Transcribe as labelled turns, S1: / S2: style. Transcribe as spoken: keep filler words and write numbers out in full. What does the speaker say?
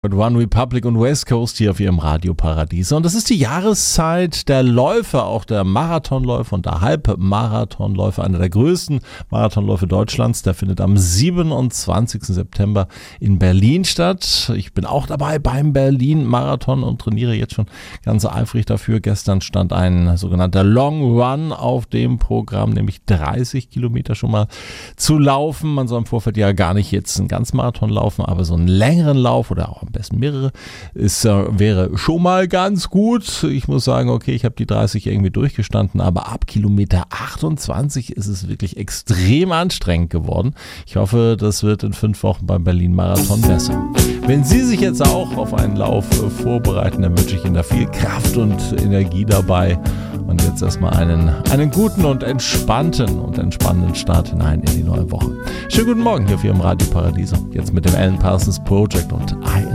S1: Mit One Republic und West Coast hier auf ihrem Radio Paradies. Und das ist die Jahreszeit der Läufe, auch der Marathonläufe und der Halbmarathonläufe. Einer der größten Marathonläufe Deutschlands. Der findet am siebenundzwanzigsten September in Berlin statt. Ich bin auch dabei beim Berlin-Marathon und trainiere jetzt schon ganz eifrig dafür. Gestern stand ein sogenannter Long Run auf dem Programm, nämlich dreißig Kilometer schon mal zu laufen. Man soll im Vorfeld ja gar nicht jetzt einen Ganzmarathon laufen, aber so einen längeren Lauf oder auch am besten mehrere, ist, äh, wäre schon mal ganz gut. Ich muss sagen, okay, ich habe die dreißig irgendwie durchgestanden, aber ab Kilometer achtundzwanzig ist es wirklich extrem anstrengend geworden. Ich hoffe, das wird in fünf Wochen beim Berlin-Marathon besser. Wenn Sie sich jetzt auch auf einen Lauf äh, vorbereiten, dann wünsche ich Ihnen da viel Kraft und Energie dabei. Und jetzt erstmal einen, einen guten und entspannten und entspannenden Start hinein in die neue Woche. Schönen guten Morgen hier auf Ihrem Radio Paradies. Jetzt mit dem Alan Parsons Project und I